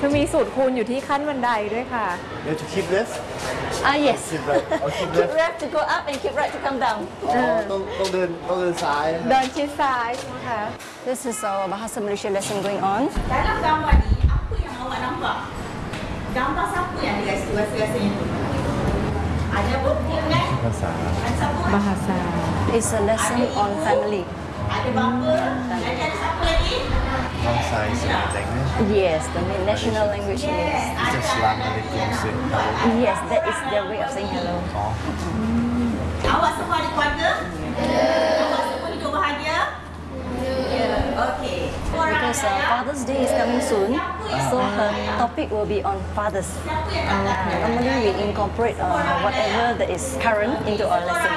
คือมีสูตรคูณอยู่ที่ขั้นบันไดด้วยค่ะ You have to keep left Yes. keep right keep Keep left left to go up and keep right to come down. ต้องเดินซ้ายเดินชิดซ้ายใช่ไหมคะ This is our Bahasa Malaysia lesson going on. Dalam gambar ni, apa yang awak nampak? Gambar siapa yang dia rasa-rasanya tu? Ada bukti kan? ภาษา Ada siapa? บาฮาซา It's a lesson on family. Ada bapa? Nanti ada siapa lagi? ภาษาสิ่งแต่งนะ Yes, the national language is. จะสลามอะไรกุมสิ Yes, that is their way of saying hello. Awak semua ada keluarga? Awak semua hidup bahagia? Okay. Because Father's Day is coming soon, so her topic will be on fathers. Normally we incorporate whatever that is current into our lesson.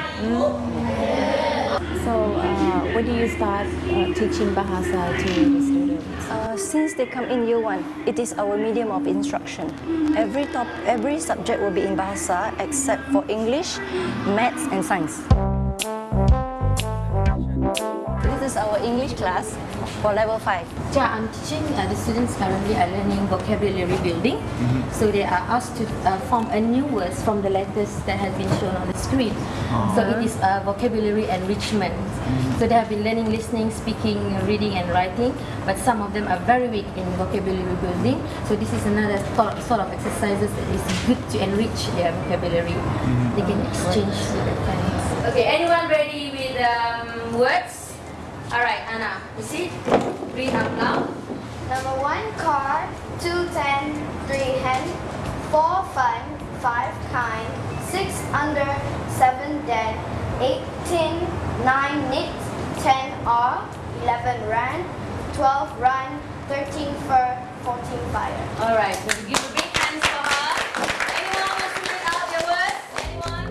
So when do you start teaching Bahasa to the students? Since they come in year 1, it is our medium of instruction. Every subject will be in Bahasa except for English, Maths and Science. This is our English class for level 5. Yeah, I'm teaching the students currently are learning vocabulary building. So they are asked to form a new words from the letters that have been shown on the screen. So it is vocabulary enrichment. So they have been learning listening, speaking, reading and writing, but some of them are very weak in vocabulary building. So this is another sort of exercises that is good to enrich their vocabulary. They can exchange with friends. Okay, anyone ready with words? Alright, Anna, you see? Read out loud. Number 1, car. 2, 10. 3, hen. 4, fun. 5, kind. 6, under. 7, dead. 8, tin. 9, knit. 10, are. 11, ran. 12, run. 13, fur. 14, fire. Alright, so give a big hands for her. Anyone wants to read out your words? Anyone?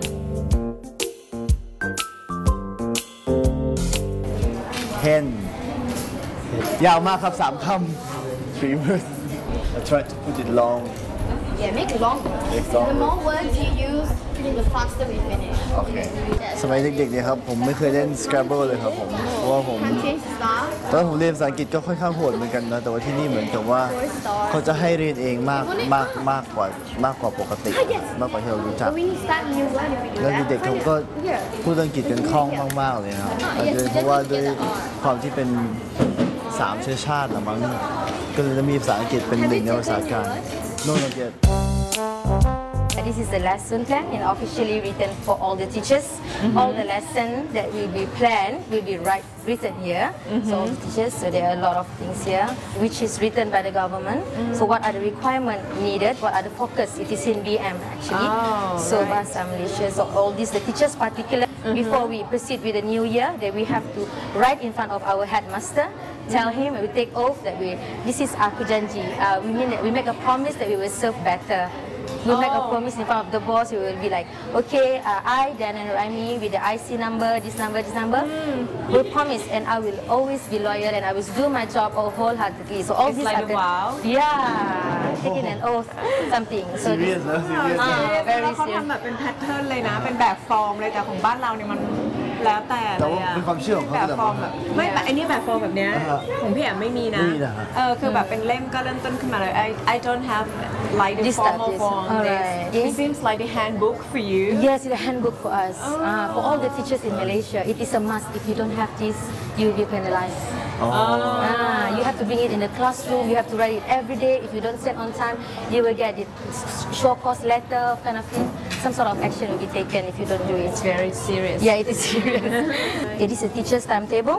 hen ยาวมากครับ3 คำ 3 words I try to put it long Yeah, make it longer. Make longer. The more words you use, the faster we finish. โอเค สมัยเด็กๆเนี่ยครับผมไม่เคยเล่น Scrabble เลยครับผมเพราะว่าผม Can change the style. ตอนผมเรียนภาษาอังกฤษก็ค่อนข้างโหดเหมือนกันนะแต่ว่าที่นี่เหมือนกับว่าเขาจะให้เรียนเองมากกว่าปกติมากกว่าที่เรารู้จัก But when you start a new word, if you do แล้ว that, เด็กๆเขาก็พูดอังกฤษกันคล่องมากๆเลยครับอาจจะเพราะว่าด้วยความที่เป็น3 เชื้อชาติละมั้งก็เลยจะมีภาษาอังกฤษเป็นหนึ่งในภาษากลางโน่นเราเก็ต This is the lesson plan and officially written for all the teachers. All the lessons that will be planned will be written here. So all the teachers, so there are a lot of things here, which is written by the government. So what are the requirements needed? What are the focus? It is in BM actually. So Bahasa Malaysia. So all these the teachers particular. Before we proceed with the new year, that we have to write in front of our headmaster. Tell him we take oath that this is aku janji. We mean that we make a promise that we will serve better. We make a promise in front of the boss. We will be like, okay, I, Dan and Raimi, with the IC number, this number, will promise, and I will always be loyal, and I will do my job wholeheartedly. So all It's these like are a vow? Yeah, taking an oath, something. So serious นะ serious very แล้วเขา serious. ทำแบบเป็นแพทเทิร์นเลยนะ เป็นแบบฟอร์มเลยแต่ของบ้านเราเนี่ยมันแล้วแต่แต่เลยว่าอะเป็นความเชื่อของเขาแบบแต่ฟอว่าร์มแบบไม่แบบไอ้นี่แบบฟอร์มแบบเนี้ยอ่าฮะของพี่แอมไม่มีนะไม่มีเหรอฮะคือแบบเป็นเล่มก็เริ่มต้นขึ้นมาเลย I don't have like the This formal type is- form alright. It seems like the handbook for you Yes, it's a handbook for us. For all the teachers in Malaysia, it is a must. If you don't have this, you will be penalized. You have to bring it in the classroom. You have to write it every day. If you don't send on time, you will get it short course letter kind of thing. Some sort of action will be taken if you don't do it. It's very serious Yeah, it is serious. It is a teacher's timetable.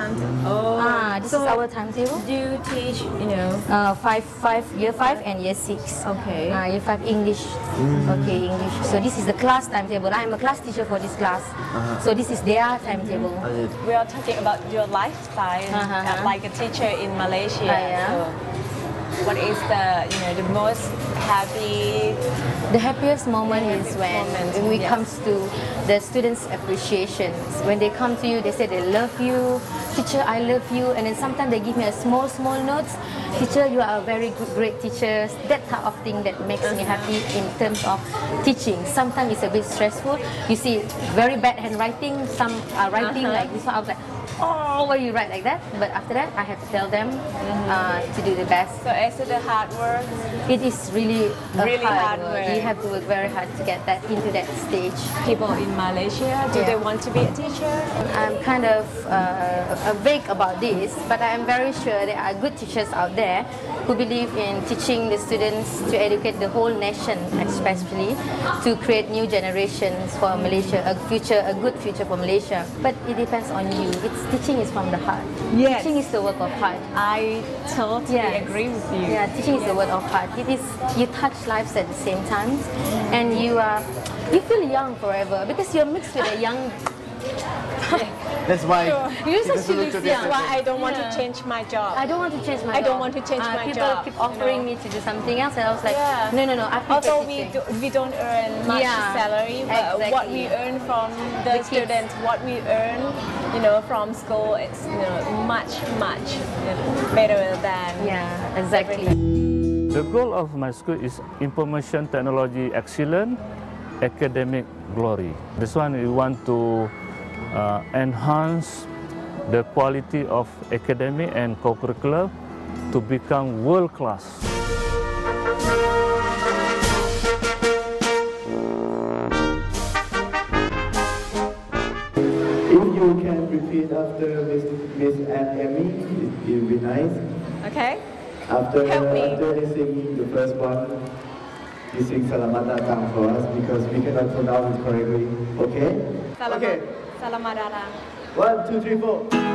This is our timetable. Do you teach, you know Year 5 and year 6. Okay. Year 5 English. Okay, English. So this is the class timetable. I am a class teacher for this class. So this is their timetable. We are talking about your lifestyle like a teacher in Malaysia. Yeah. So what is the most happy? The happiest moment is when it yes. comes to the students' appreciation. When they come to you, they say they love you. Teacher, I love you. And then sometimes they give me a small notes. Teacher, you are a very good, great teacher. That type of thing that makes me happy in terms of teaching. Sometimes it's a bit stressful. You see very bad handwriting. Some are writing like this one. I was like, oh, why you write like that? But after that, I have to tell them to do the best. So is it a hard work? It is really Really hard work. work. You have to work very hard to get that into that stage. People in Malaysia, do Yeah. they want to be a teacher? I'm kind of vague about this, but I am very sure there are good teachers out there who believe in teaching the students to educate the whole nation, especially to create new generations for Malaysia, a good future for Malaysia. But it depends on you. Teaching is from the heart. Yes. Teaching is the work of heart. I totally agree with you. Yeah, teaching is the word of heart. It is, you touch lives at the same time, and you feel young forever because you're mixed with a young. That's why You're kita such a selalu Lucia. cakap- That's why I don't want to Yeah. change my job. I don't want to change my I job. don't want to change my people job, keep you offering know. me to do something else, and I was like, Yeah. no, I prefer Although teaching. we don't earn much Yeah, salary, but what exactly. we earn from the kids. students, what we earn, from school, it's much better than Yeah, exactly. The goal of my school is information technology excellence, academic glory. This one we want to enhance the quality of academic and co-curricular to become world class. If you can repeat after Miss and Amy, it will be nice. Okay. After Help me. they sing the first one, you sing Selamat Datang for us because we cannot pronounce it correctly. Okay? Okay. Selamat datang. 1, 2, 3, 4.